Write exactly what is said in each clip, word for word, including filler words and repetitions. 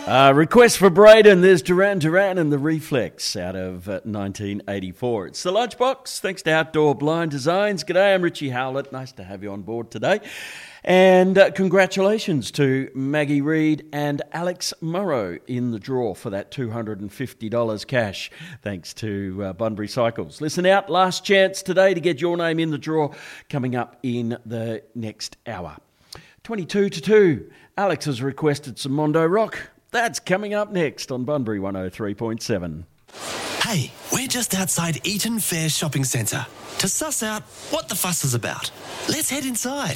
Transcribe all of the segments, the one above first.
Uh, request for Braden, there's Duran Duran and the Reflex out of uh, nineteen eighty-four. It's the Lunchbox, thanks to Outdoor Blind Designs. G'day, I'm Richie Howlett. Nice to have you on board today. And uh, congratulations to Maggie Reid and Alex Murrow in the draw for that two hundred fifty dollars cash, thanks to uh, Bunbury Cycles. Listen out, last chance today to get your name in the draw coming up in the next hour. twenty-two to two, Alex has requested some Mondo Rock. That's coming up next on Bunbury one oh three point seven. Hey, we're just outside Eaton Fair Shopping Centre to suss out what the fuss is about. Let's head inside.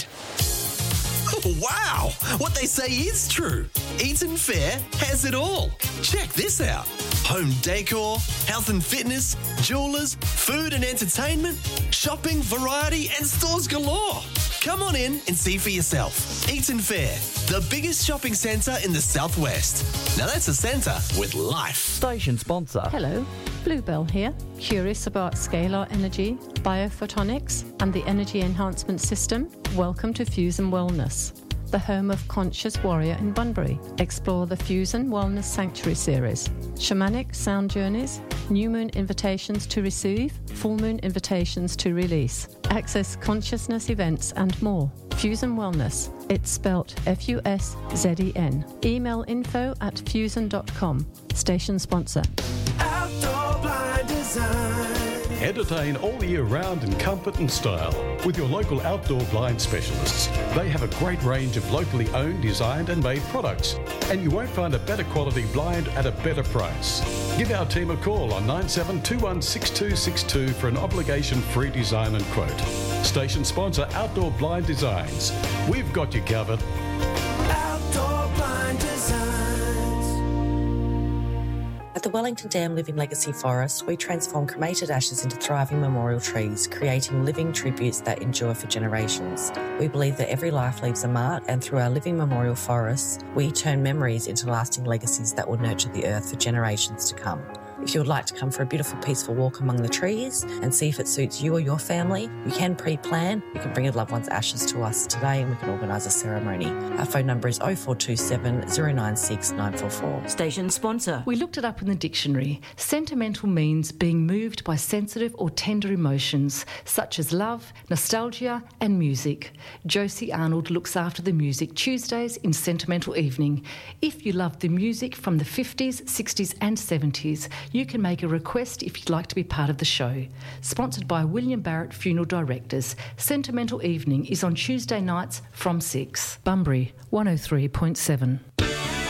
Wow! What they say is true. Eaton Fair has it all. Check this out. Home decor, health and fitness, jewellers, food and entertainment, shopping, variety and stores galore. Come on in and see for yourself. Eaton Fair, the biggest shopping centre in the southwest. Now that's a centre with life. Station sponsor. Hello, Bluebell here. Curious about scalar energy, biophotonics and the energy enhancement system? Welcome to Fusion Wellness, the home of Conscious Warrior in Bunbury. Explore the Fusion Wellness Sanctuary series. Shamanic sound journeys, new moon invitations to receive, full moon invitations to release. Access consciousness events and more. Fusion Wellness. It's spelt F U S Z E N. Email info at fusion dot com. Station sponsor. Outdoor Blind Design. Entertain all year round in comfort and style with your local outdoor blind specialists. They have a great range of locally owned, designed and made products, and you won't find a better quality blind at a better price. Give our team a call on nine seven two one six two six two for an obligation-free design and quote. Station sponsor Outdoor Blind Designs. We've got you covered. Outdoor Blind Designs. At the Wellington Dam Living Legacy Forest, we transform cremated ashes into thriving memorial trees, creating living tributes that endure for generations. We believe that every life leaves a mark, and through our living memorial forests, we turn memories into lasting legacies that will nurture the earth for generations to come. If you would like to come for a beautiful, peaceful walk among the trees and see if it suits you or your family, you can pre-plan. You can bring your loved one's ashes to us today and we can organise a ceremony. Our phone number is oh four two seven, oh nine six, nine four four. Station sponsor. We looked it up in the dictionary. Sentimental means being moved by sensitive or tender emotions, such as love, nostalgia and music. Josie Arnold looks after the music Tuesdays in Sentimental Evening. If you love the music from the fifties, sixties and seventies, you can make a request if you'd like to be part of the show. Sponsored by William Barrett Funeral Directors, Sentimental Evening is on Tuesday nights from six. Bunbury one oh three point seven.